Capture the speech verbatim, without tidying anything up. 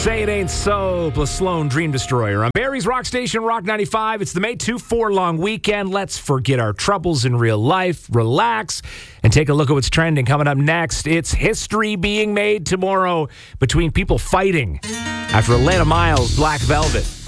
Say It Ain't So, plus Sloan Dream Destroyer. On Barry's Rock Station, Rock ninety-five. It's the May two four long weekend. Let's forget our troubles in real life, relax, and take a look at what's trending. Coming up next, it's history being made tomorrow between people fighting after Atlanta Miles' Black Velvet.